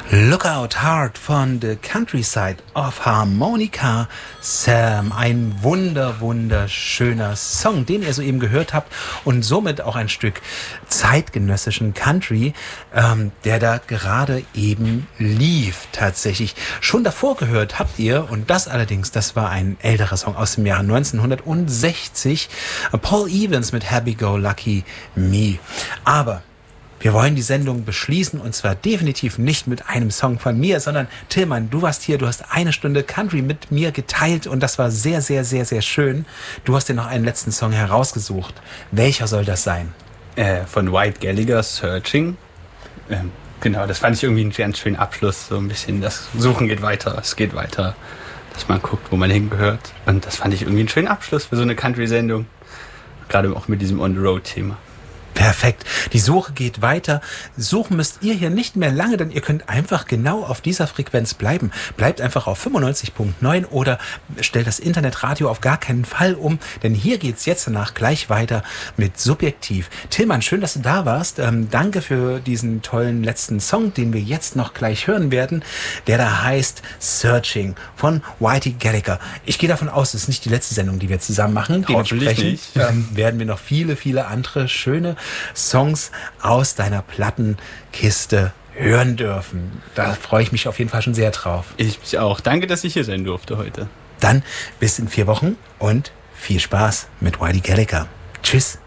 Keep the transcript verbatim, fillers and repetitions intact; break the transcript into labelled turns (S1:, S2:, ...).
S1: Lookout Heart von The Countryside of Harmonica Sam. Ein wunder, wunderschöner Song, den ihr soeben gehört habt und somit auch ein Stück zeitgenössischen Country, ähm, der da gerade eben lief tatsächlich. Schon davor gehört habt ihr, und das allerdings, das war ein älterer Song aus dem Jahr neunzehnhundertsechzig, Paul Evans mit Happy Go Lucky Me. Aber wir wollen die Sendung beschließen und zwar definitiv nicht mit einem Song von mir, sondern Tillmann, du warst hier, du hast eine Stunde Country mit mir geteilt und das war sehr, sehr, sehr, sehr schön. Du hast dir noch einen letzten Song herausgesucht. Welcher soll das sein?
S2: Äh, von White Gallagher, Searching. Ähm, genau, das fand ich irgendwie einen ganz schönen Abschluss. So ein bisschen, das Suchen geht weiter, es geht weiter, dass man guckt, wo man hingehört. Und das fand ich irgendwie einen schönen Abschluss für so eine Country-Sendung. Gerade auch mit diesem On-the-Road-Thema.
S1: Perfekt. Die Suche geht weiter. Suchen müsst ihr hier nicht mehr lange, denn ihr könnt einfach genau auf dieser Frequenz bleiben. Bleibt einfach auf fünfundneunzig Komma neun oder stellt das Internetradio auf gar keinen Fall um, denn hier geht's jetzt danach gleich weiter mit Subjektiv. Tillmann, schön, dass du da warst. Ähm, danke für diesen tollen letzten Song, den wir jetzt noch gleich hören werden, der da heißt Searching von Whitey Gallagher. Ich gehe davon aus, es ist nicht die letzte Sendung, die wir zusammen machen. Dementsprechend ähm, werden wir noch viele, viele andere schöne Songs aus deiner Plattenkiste hören dürfen. Da freue ich mich auf jeden Fall schon sehr drauf.
S2: Ich mich auch. Danke, dass ich hier sein durfte heute.
S1: Dann bis in vier Wochen und viel Spaß mit Whitey Gallagher. Tschüss.